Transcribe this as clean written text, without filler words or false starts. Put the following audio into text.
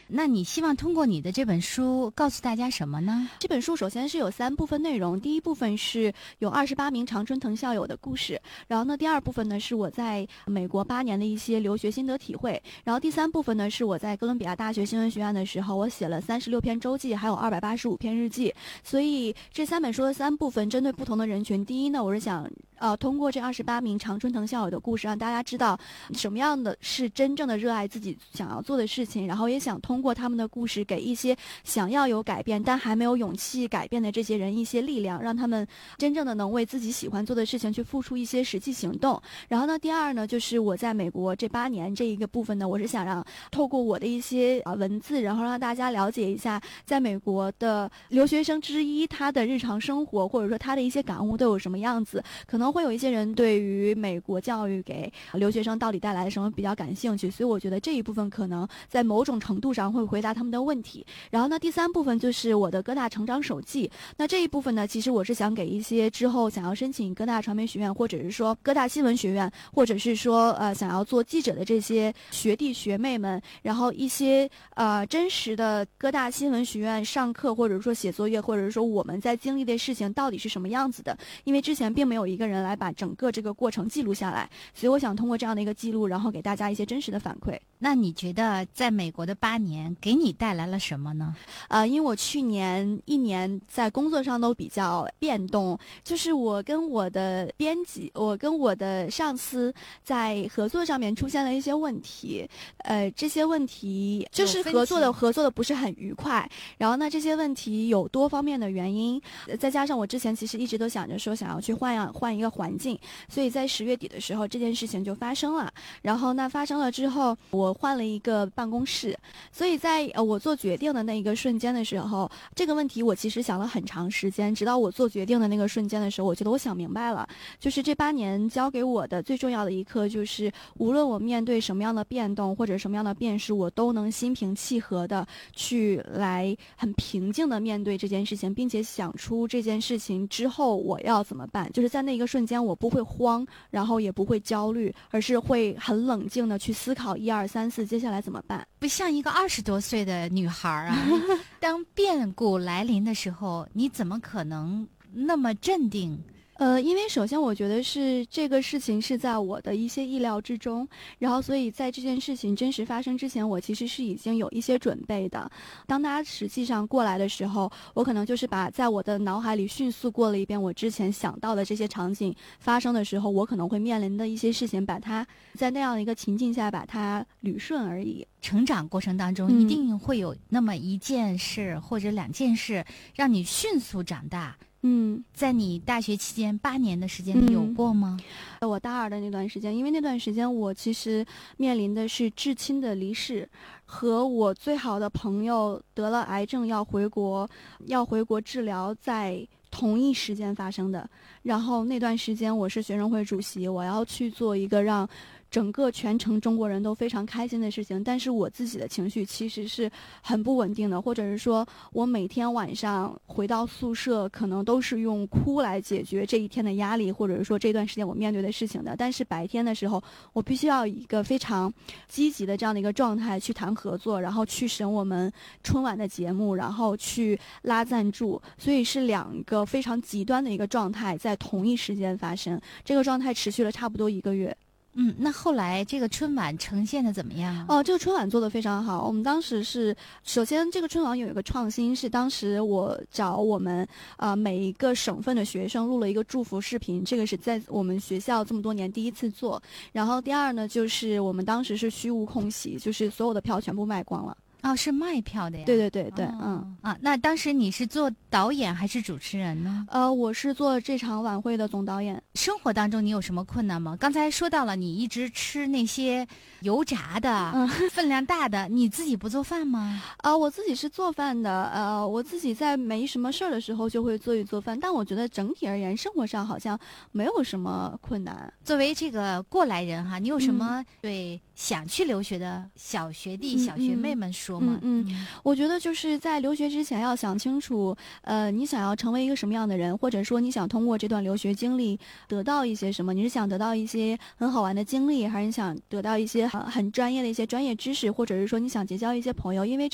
那你希望通过你的这本书告诉大家什么呢？ 这本书首先是有3部分内容，第一部分是有28名常春藤校友的故事，然后呢，第二部分呢是我在美国8年的一些留学心得体会，然后第3部分呢是我在哥伦比亚大学新闻学院的时候，我写了36篇周记，还有285篇日记。所以这3本书的3部分针对不同的人群。第一呢，我是想通过这28名常春藤校友的故事，让大家知道什么样的是真正的热爱自己想要做的事情，然后也想通过他们的故事给一些想要有改变但还没有勇气改变的这些人一些力量，让他们真正的能为自己喜欢做的事情去付出一些实际行动。然后呢，第二呢，就是我在美国这8年这一个部分呢，我是想让透过我的一些文字，然后让大家了解一下在美国的留学生之一他的日常生活，或者说他的一些感悟都有什么样子。可能会有一些人对于美国教育给留学生到底带来什么比较感兴趣，所以我觉得这一部分可能在某种程度上会回答他们的问题。然后呢，第3部分就是我的哥大成长手记。那这一部分呢，其实我是想给一些之后想要申请哥大传媒学院，或者是说哥大新闻学院，或者是说想要做记者的这些学弟学妹们，然后一些真实的哥大新闻学院上课，或者说写作业，或者是说我们在经历的事情到底是什么样子的。因为之前并没有一个人来把整个这个过程记录下来，所以我想通过这样的一个记录，然后给大家一些真实的反馈。 那你觉得在美国的8年给你带来了什么呢？ 因为我去年1年在工作上都比较变动，就是我跟我的编辑，我跟我的上司在合作上面出现了一些问题，这些问题就是合作的不是很愉快，然后呢，这些问题有多方面的原因，再加上我之前其实一直都想着说想要去换一个环境，所以在10月底的时候这件事情就发生了。然后那发生了之后，我换了一个办公室，所以在我做决定的那一个瞬间的时候，这个问题我其实想了很长时间，直到我做决定的那个瞬间的时候，我觉得我想明白了，就是这8年教给我的最重要的一课，就是无论我面对什么样的变动或者什么样的变数，我都能心平气和的去来很平静的面对这件事情，并且想出这件事情之后我要怎么办。就是在那一个瞬间我不会慌，然后也不会焦虑，而是会很冷静的去思考1、2、3、4接下来怎么办。 不像一个20多岁的女孩啊当变故来临的时候，你怎么可能那么镇定？ 因为首先我觉得是这个事情是在我的一些意料之中，然后所以在这件事情真实发生之前，我其实是已经有一些准备的。当它实际上过来的时候，我可能就是在我的脑海里迅速过了一遍我之前想到的这些场景发生的时候，我可能会面临的一些事情，把它在那样的一个情境下把它捋顺而已。 成长过程当中一定会有那么一件事或者2件事让你迅速长大。在你大学期间8年的时间里有过吗？ 我大2的那段时间，因为那段时间我其实面临的是至亲的离世，和我最好的朋友得了癌症要回国治疗，在同一时间发生的。然后那段时间我是学生会主席，我要去做一个让整个全城中国人都非常开心的事情，但是我自己的情绪其实是很不稳定的，或者是说我每天晚上回到宿舍可能都是用哭来解决这一天的压力，或者是说这段时间我面对的事情的。但是白天的时候我必须要以一个非常积极的这样的一个状态去谈合作，然后去审我们春晚的节目，然后去拉赞助，所以是2个非常极端的一个状态在同一时间发生，这个状态持续了差不多1个月。 那后来这个春晚呈现的怎么样？ 这个春晚做得非常好。我们当时是，首先这个春晚有一个创新，是当时我找我们每一个省份的学生录了一个祝福视频，这个是在我们学校这么多年第一次做。然后第二呢，就是我们当时是虚无空袭，就是所有的票全部卖光了。 是卖票的呀？ 对对对对， 那当时你是做导演还是主持人呢？ 我是做这场晚会的总导演。 生活当中你有什么困难吗？刚才说到了你一直吃那些油炸的，分量大的，你自己不做饭吗？ 我自己是做饭的，我自己在没什么事儿的时候就会做一做饭，但我觉得整体而言生活上好像没有什么困难。 作为这个过来人哈，你有什么对想去留学的小学弟、小学妹们说吗？ 我觉得就是在留学之前要想清楚，你想要成为一个什么样的人，或者说你想通过这段留学经历得到一些什么？你是想得到一些很好玩的经历，还是你想得到一些很专业的一些专业知识，或者是说你想结交一些朋友？因为